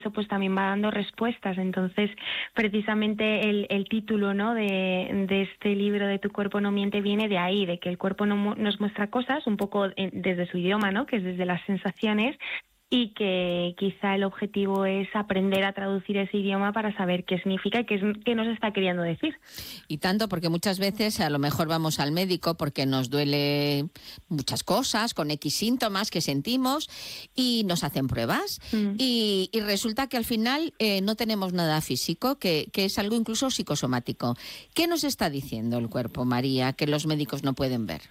pues también va dando respuestas. Entonces, precisamente el título, ¿no?, de este libro de Tu cuerpo no miente viene de ahí, de que el cuerpo nos muestra cosas un poco desde su idioma, ¿no?, que es desde las sensaciones, y que quizá el objetivo es aprender a traducir ese idioma para saber qué significa y qué nos está queriendo decir. Y tanto, porque muchas veces a lo mejor vamos al médico porque nos duele muchas cosas, con X síntomas que sentimos, y nos hacen pruebas. Y resulta que al final no tenemos nada físico, que es algo incluso psicosomático. ¿Qué nos está diciendo el cuerpo, María, que los médicos no pueden ver?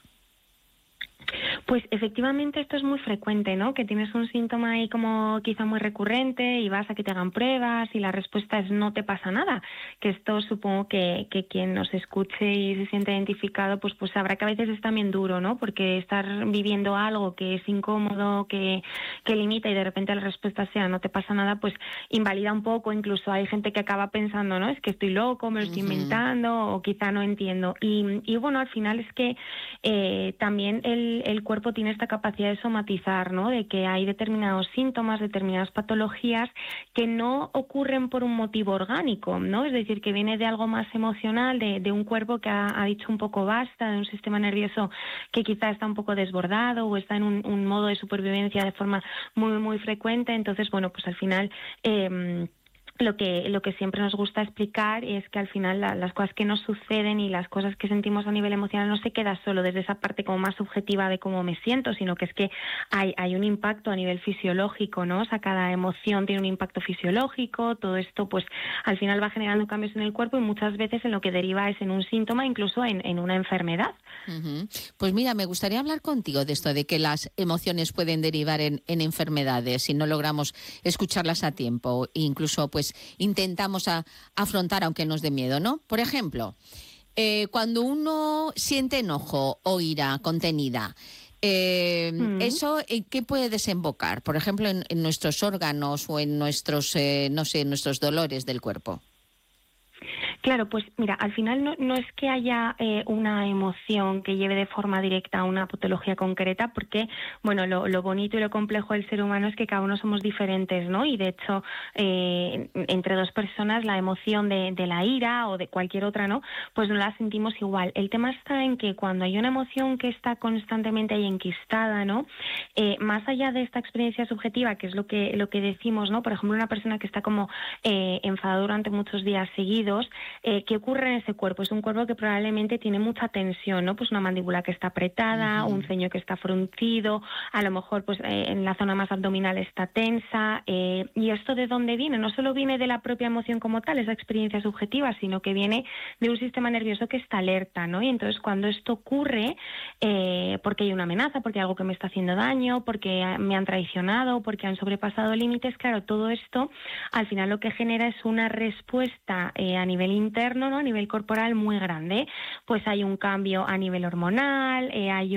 Pues efectivamente esto es muy frecuente, ¿no? Que tienes un síntoma ahí como quizá muy recurrente y vas a que te hagan pruebas y la respuesta es no te pasa nada. Que esto supongo que quien nos escuche y se siente identificado pues sabrá que a veces es también duro, ¿no? Porque estar viviendo algo que es incómodo, que limita y de repente la respuesta sea no te pasa nada, pues invalida un poco. Incluso hay gente que acaba pensando, ¿no? Es que estoy loco, me lo estoy inventando o quizá no entiendo. Y bueno, al final es que también el cuerpo tiene esta capacidad de somatizar, ¿no? De que hay determinados síntomas, determinadas patologías que no ocurren por un motivo orgánico, ¿no? Es decir, que viene de algo más emocional, de un cuerpo que ha dicho un poco basta, de un sistema nervioso que quizá está un poco desbordado o está en un modo de supervivencia de forma muy, muy frecuente. Entonces, bueno, pues al final lo que siempre nos gusta explicar es que al final las cosas que nos suceden y las cosas que sentimos a nivel emocional no se queda solo desde esa parte como más subjetiva de cómo me siento, sino que es que hay un impacto a nivel fisiológico, ¿no? O sea, cada emoción tiene un impacto fisiológico, todo esto pues al final va generando cambios en el cuerpo y muchas veces en lo que deriva es en un síntoma, incluso en una enfermedad. Pues mira, me gustaría hablar contigo de esto, de que las emociones pueden derivar en enfermedades si no logramos escucharlas a tiempo, incluso pues intentamos afrontar aunque nos dé miedo, ¿no? Por ejemplo, cuando uno siente enojo o ira contenida, ¿eso qué puede desembocar? Por ejemplo, en nuestros órganos o en nuestros, no sé, en nuestros dolores del cuerpo. Claro, pues mira, al final no es que haya una emoción que lleve de forma directa a una patología concreta, porque, bueno, lo bonito y lo complejo del ser humano es que cada uno somos diferentes, ¿no? Y de hecho, entre dos personas, la emoción de la ira o de cualquier otra, ¿no? Pues no la sentimos igual. El tema está en que cuando hay una emoción que está constantemente ahí enquistada, ¿no? Más allá de esta experiencia subjetiva, que es lo que decimos, ¿no? Por ejemplo, una persona que está como enfadada durante muchos días seguidos, ¿qué ocurre en ese cuerpo? Es un cuerpo que probablemente tiene mucha tensión, ¿no? Pues una mandíbula que está apretada, un ceño que está fruncido, a lo mejor pues en la zona más abdominal está tensa. ¿Y esto de dónde viene? No solo viene de la propia emoción como tal, esa experiencia subjetiva, sino que viene de un sistema nervioso que está alerta, ¿no? Y entonces cuando esto ocurre, porque hay una amenaza, porque hay algo que me está haciendo daño, porque me han traicionado, porque han sobrepasado límites, claro, todo esto al final lo que genera es una respuesta a nivel interno, ¿no? A nivel corporal muy grande. Pues hay un cambio a nivel hormonal, hay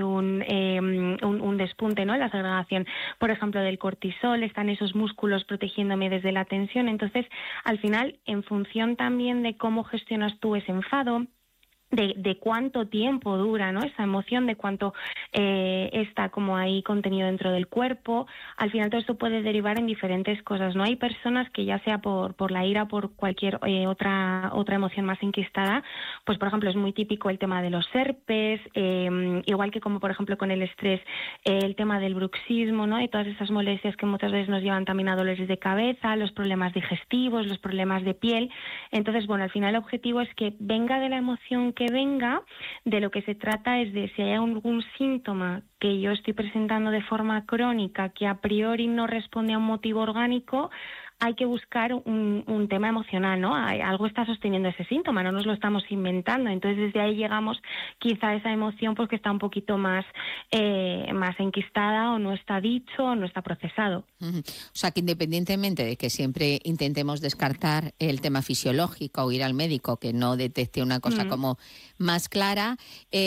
un despunte, ¿no? En la segregación, por ejemplo, del cortisol, están esos músculos protegiéndome desde la tensión. Entonces, al final, en función también de cómo gestionas tú ese enfado, de cuánto tiempo dura, ¿no? Esa emoción, de cuánto está como ahí contenido dentro del cuerpo. Al final todo esto puede derivar en diferentes cosas, ¿no? Hay personas que ya sea por la ira, por cualquier otra emoción más enquistada, pues por ejemplo es muy típico el tema de los herpes, igual que como por ejemplo con el estrés, el tema del bruxismo, ¿no? Y todas esas molestias que muchas veces nos llevan también a dolores de cabeza, los problemas digestivos, los problemas de piel. Entonces, bueno, al final el objetivo es que venga de la emoción que venga, de lo que se trata es de si hay algún síntoma que yo estoy presentando de forma crónica que a priori no responde a un motivo orgánico, hay que buscar un tema emocional, ¿no? Algo está sosteniendo ese síntoma, no nos lo estamos inventando. Entonces desde ahí llegamos quizá a esa emoción pues que está un poquito más enquistada o no está dicho o no está procesado. O sea que independientemente de que siempre intentemos descartar el tema fisiológico o ir al médico que no detecte una cosa como más clara,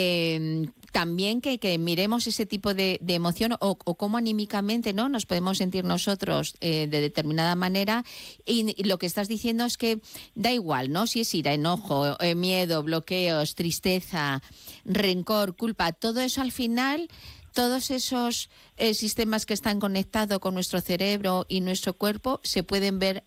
también que miremos ese tipo de emoción o cómo anímicamente, ¿no?, nos podemos sentir nosotros de determinada manera. Y lo que estás diciendo es que da igual, ¿no?, si es ira, enojo, miedo, bloqueos, tristeza, rencor, culpa, todo eso al final todos esos sistemas que están conectados con nuestro cerebro y nuestro cuerpo se pueden ver